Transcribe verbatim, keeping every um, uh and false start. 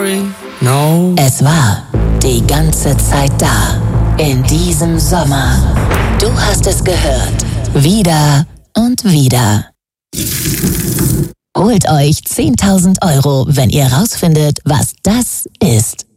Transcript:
worry, no. Es war die ganze Zeit da. In diesem Sommer. Du hast es gehört. Wieder und wieder. Holt euch zehntausend Euro, wenn ihr rausfindet, was das ist.